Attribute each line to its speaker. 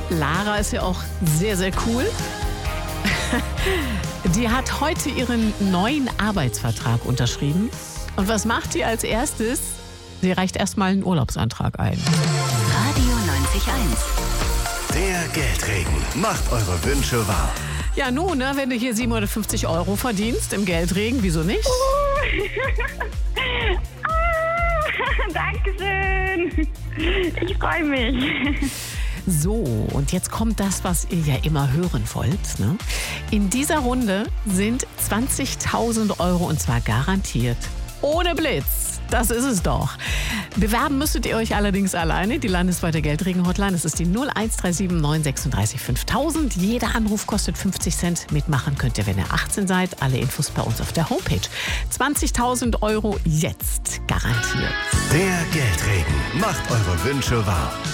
Speaker 1: Lara ist ja auch sehr, sehr cool. Die hat heute ihren neuen Arbeitsvertrag unterschrieben. Und was macht die als erstes? Sie reicht erstmal einen Urlaubsantrag ein.
Speaker 2: Radio 90.1.
Speaker 3: Der Geldregen macht eure Wünsche wahr.
Speaker 1: Ja, nun, ne, wenn du hier 750 € verdienst im Geldregen, wieso nicht?
Speaker 4: Dankeschön. Ich freue mich.
Speaker 1: So, und jetzt kommt das, was ihr ja immer hören wollt. Ne? In dieser Runde sind 20.000 € und zwar garantiert. Ohne Blitz. Das ist es doch. Bewerben müsstet ihr euch allerdings alleine. Die landesweite Geldregen-Hotline, das ist die 0137 936 5000. Jeder Anruf kostet 50 Cent. Mitmachen könnt ihr, wenn ihr 18 seid. Alle Infos bei uns auf der Homepage. 20.000 € jetzt garantiert.
Speaker 3: Der Geldregen macht eure Wünsche wahr.